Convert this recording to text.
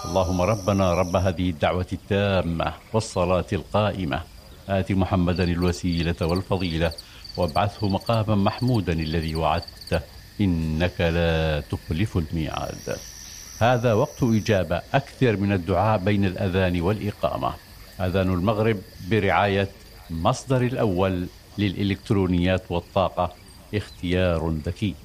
اللهم ربنا رب هذه الدعوة التامة والصلاة القائمة آت محمدا الوسيلة والفضيلة وابعثه مقاما محمودا الذي وعدته إنك لا تخلف الميعاد. هذا وقت إجابة، أكثر من الدعاء بين الأذان والإقامة. أذان المغرب برعاية مصدر الأول للإلكترونيات والطاقة، اختيار ذكي.